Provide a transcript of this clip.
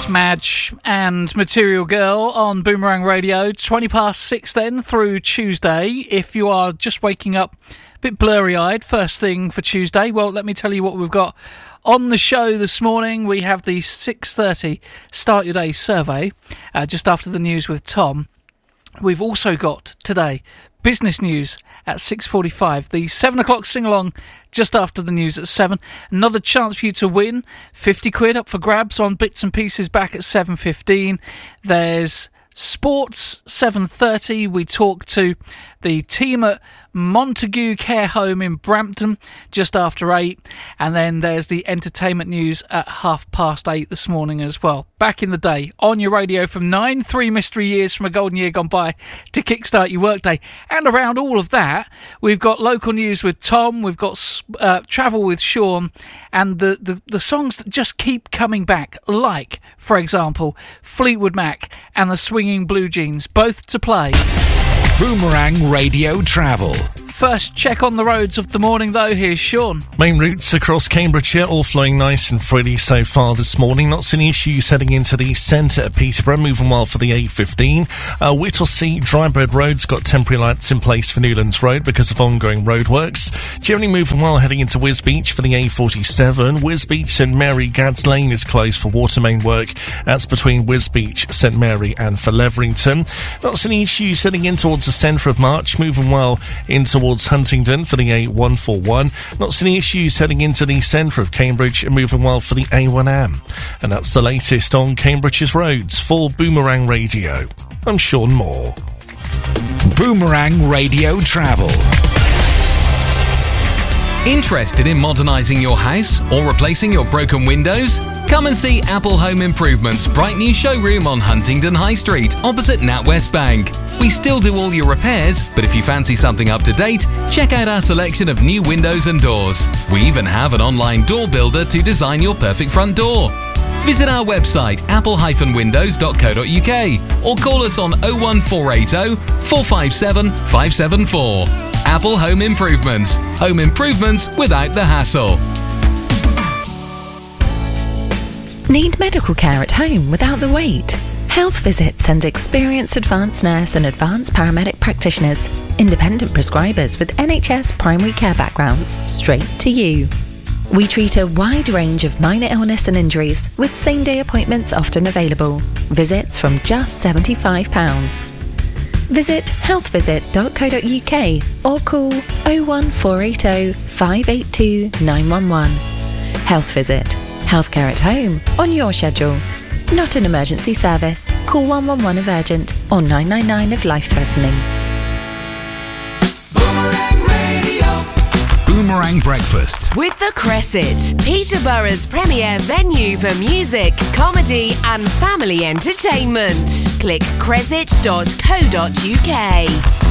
Madge and Material Girl on Boomerang Radio. 6:20 then through Tuesday. If you are just waking up a bit blurry-eyed first thing for Tuesday, well, let me tell you what we've got on the show this morning. We have the 6:30 Start Your Day survey just after the news with Tom. We've also got today business news at 6:45. The 7 o'clock sing-along just after the news at 7. Another chance for you to win. 50 quid up for grabs on Bits and Pieces back at 7:15. There's sports, 7:30. We talk to the team at Montague Care Home in Brampton just after 8. And then there's the entertainment news at 8:30 this morning as well. Back in the day, on your radio from 9, 3 mystery years from a golden year gone by to kickstart your workday. And around all of that, we've got local news with Tom, we've got travel with Sean, and the songs that just keep coming back, like, for example, Fleetwood Mac and the Swinging Blue Jeans, both to play. Boomerang Radio Travel. First check on the roads of the morning, though. Here's Sean. Main routes across Cambridgeshire all flowing nice and freely so far this morning. Not seeing issues heading into the centre of Peterborough. Moving well for the A15. Whittlesea, Drybread Road's got temporary lights in place for Newlands Road because of ongoing roadworks. Generally moving well heading into Wisbeach for the A47. Wisbeach, St Mary, Gads Lane is closed for water main work. That's between Wisbeach, St Mary and for Leverington. Not seeing issues heading in towards the centre of March. Moving well in towards Huntingdon for the A141. Not seeing issues heading into the centre of Cambridge and moving well for the A1M. And that's the latest on Cambridge's roads. For Boomerang Radio, I'm Sean Moore. Boomerang Radio Travel. Interested in modernising your house or replacing your broken windows? Come and see Apple Home Improvement's bright new showroom on Huntingdon High Street, opposite NatWest Bank. We still do all your repairs, but if you fancy something up to date, check out our selection of new windows and doors. We even have an online door builder to design your perfect front door. Visit our website, apple-windows.co.uk, or call us on 01480 457 574. Apple Home Improvements. Home improvements without the hassle. Need medical care at home without the wait? Health Visit sends experienced advanced nurse and advanced paramedic practitioners, independent prescribers with NHS primary care backgrounds, straight to you. We treat a wide range of minor illness and injuries with same-day appointments often available. Visits from just £75. Visit healthvisit.co.uk or call 01480 582 911. Health Visit. Healthcare at home on your schedule. Not an emergency service. Call 111 if urgent or 999 if life-threatening. Boomerang Radio. Boomerang Breakfast. With The Cresset, Peterborough's premier venue for music, comedy and family entertainment. Click cresset.co.uk.